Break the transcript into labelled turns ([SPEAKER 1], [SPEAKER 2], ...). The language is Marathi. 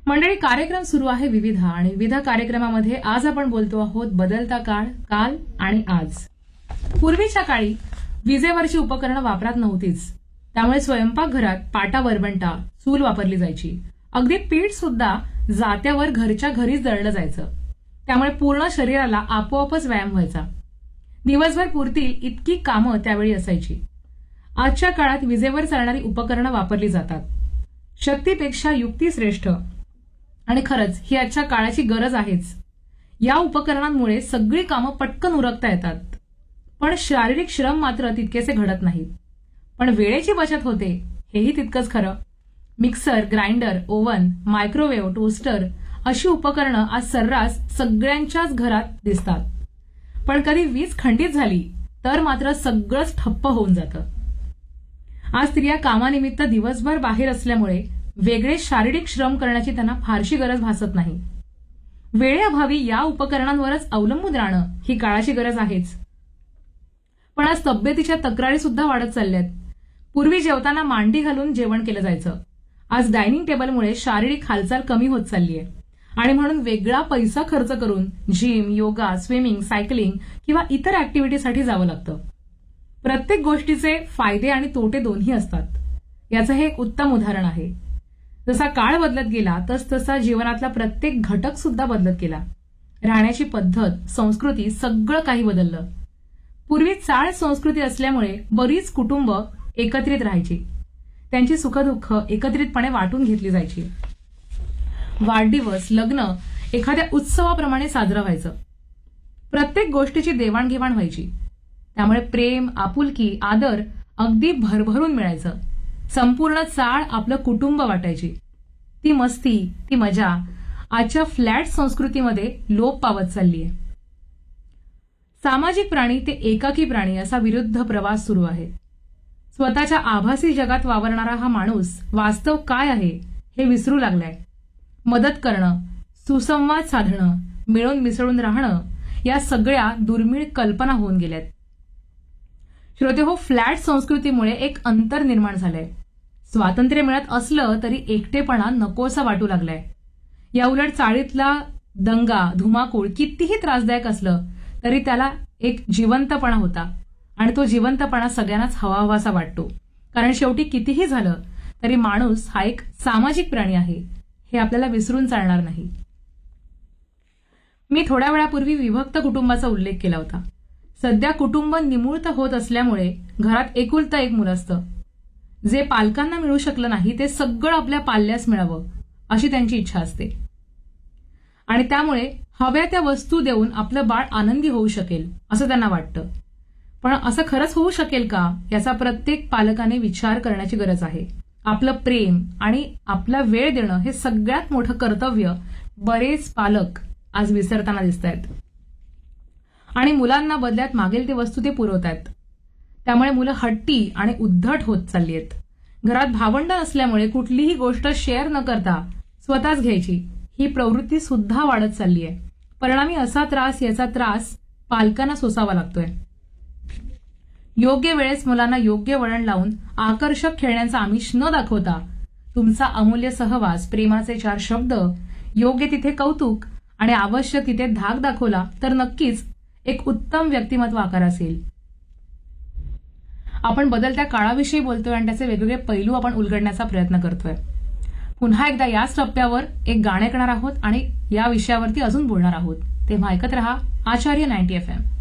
[SPEAKER 1] मंडळी, कार्यक्रम सुरू आहे विविध आणि विविध कार्यक्रमामध्ये आज आपण बोलतो आहोत बदलता काळ, काल आणि आज. पूर्वीच्या काळी विजेवरची उपकरणं वापरात नव्हतीच, त्यामुळे स्वयंपाकघरात पाटा वरवंटा चूल वापरली जायची. अगदी पीठ सुद्धा जात्यावर घरच्या घरीच दळलं जायचं, त्यामुळे पूर्ण शरीराला आपोआपच व्यायाम व्हायचा. दिवसभर पुरतील इतकी कामं त्यावेळी असायची. आजच्या काळात विजेवर चालणारी उपकरणं वापरली जातात. शक्तीपेक्षा युक्ती श्रेष्ठ आणि खरंच ही आजच्या काळाची गरज आहेच. या उपकरणांमुळे सगळी कामं पटकन उरकता येतात, पण शारीरिक श्रम मात्र तितकेसे घडत नाहीत. पण वेळेची बचत होते हेही तितकंच खरं. Mixer, grinder, oven, microwave, toaster अशी उपकरणं आज सर्रास सगळ्यांच्याच घरात दिसतात. पण कधी वीज खंडित झाली तर मात्र सगळंच ठप्प होऊन जातं. आज स्त्रिया कामानिमित्त दिवसभर बाहेर असल्यामुळे वेगळे शारीरिक श्रम करण्याची त्यांना फारशी गरज भासत नाही. वेळेअभावी या उपकरणांवरच अवलंबून राहणं ही काळाची गरज आहेच. पण आज तब्येतीच्या तक्रारी सुद्धा वाढत चालल्यात. पूर्वी जेवताना मांडी घालून जेवण केलं जायचं. आज डायनिंग टेबलमुळे शारीरिक हालचाल कमी होत चालली आहे आणि म्हणून वेगळा पैसा खर्च करून जिम, योगा, स्विमिंग, सायकलिंग किंवा इतर ऍक्टिव्हिटीसाठी जावं लागतं. प्रत्येक गोष्टीचे फायदे आणि तोटे दोन्ही असतात. याचं हे एक उत्तम उदाहरण आहे. जसा काळ बदलत गेला तसा जीवनातला प्रत्येक घटक सुद्धा बदलत गेला. राहण्याची पद्धत, संस्कृती सगळं काही बदललं. पूर्वी चाळ संस्कृती असल्यामुळे बरीच कुटुंब एकत्रित राहायची. त्यांची सुखदुःख एकत्रितपणे वाटून घेतली जायची. वाढदिवस, लग्न एखाद्या उत्सवाप्रमाणे साजरं व्हायचं. प्रत्येक गोष्टीची देवाणघेवाण व्हायची. त्यामुळे प्रेम, आपुलकी, आदर अगदी भरभरून मिळायचं. संपूर्ण चाळ आपलं कुटुंब वाटायची. ती मस्ती, ती मजा आजच्या फ्लॅट संस्कृतीमध्ये लोप पावत चाललीय. सामाजिक प्राणी ते एकाकी प्राणी असा विरुद्ध प्रवास सुरू आहे. स्वतःच्या आभासी जगात वावरणारा हा माणूस वास्तव काय आहे हे विसरू लागलाय. मदत करणं, सुसंवाद साधणं, मिळून मिसळून राहणं या सगळ्या दुर्मिळ कल्पना होऊन गेल्यात. श्रोतेहो, फ्लॅट संस्कृतीमुळे एक अंतर निर्माण झालंय. स्वातंत्र्य मिळत असलं तरी एकटेपणा नकोसा वाटू लागलाय. या उलट चाळीतला दंगा, धुमाकूळ कितीही त्रासदायक असलं तरी त्याला एक जिवंतपणा होता आणि तो जिवंतपणा सगळ्यांनाच हवाहवासा वाटतो. कारण शेवटी कितीही झालं तरी माणूस हा एक सामाजिक प्राणी आहे हे आपल्याला विसरून चालणार नाही. मी थोड्या वेळापूर्वी विभक्त कुटुंबाचा उल्लेख केला होता. सध्या कुटुंब निमुळत होत असल्यामुळे घरात एकुलता एक मुलं असतं. जे पालकांना मिळू शकलं नाही ते सगळं आपल्या पाल्यास मिळावं अशी त्यांची इच्छा असते आणि त्यामुळे हव्या त्या वस्तू देऊन आपलं बाळ आनंदी होऊ शकेल असं त्यांना वाटतं. पण असं खरंच होऊ शकेल का याचा प्रत्येक पालकाने विचार करण्याची गरज आहे. आपलं प्रेम आणि आपला वेळ देणं हे सगळ्यात मोठं कर्तव्य बरेच पालक आज विसरताना दिसत आहेत आणि मुलांना बदल्यात मागेल ती वस्तू ते पुरवतात. त्यामुळे मुलं हट्टी आणि उद्धट होत चालली आहेत. घरात भावंड नसल्यामुळे कुठलीही गोष्ट शेअर न करता स्वतःच घ्यायची ही प्रवृत्ती सुद्धा वाढत चालली आहे. परिणामी याचा त्रास पालकांना सोसावा लागतोय. योग्य वेळेस मुलांना योग्य वळण लावून आकर्षक खेळण्यांचा आमिष न दाखवता तुमचा अमूल्य सहवास, प्रेमाचे 4 शब्द, योग्य तिथे कौतुक आणि आवश्यक तिथे धाक दाखवला तर नक्कीच एक उत्तम व्यक्तिमत्व आकारास येईल. आपण बदलत्या काळाविषयी बोलतोय आणि त्याचे वेगवेगळे पैलू आपण उलगडण्याचा प्रयत्न करतोय. पुन्हा एकदा याच टप्प्यावर एक गाणं ऐकणार आहोत आणि या विषयावरती अजून बोलणार आहोत. तेव्हा ऐकत रहा आचार्य 90 FM.